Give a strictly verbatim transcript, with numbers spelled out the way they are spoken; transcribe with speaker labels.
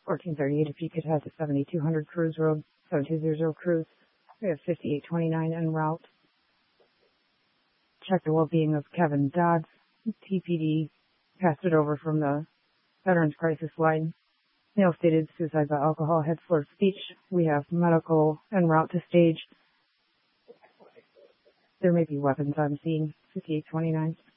Speaker 1: fourteen thirty-eight if you could head to seventy-two hundred Cruise Road, seven two zero zero Cruise. We have fifty-eight twenty-nine en route. Check the well-being of Kevin Dodds. T P D passed it over from the Veterans Crisis Line. Male stated suicide by alcohol, had slurred speech. We have medical en route to stage. There may be weapons on scene. fifty-eight twenty-nine.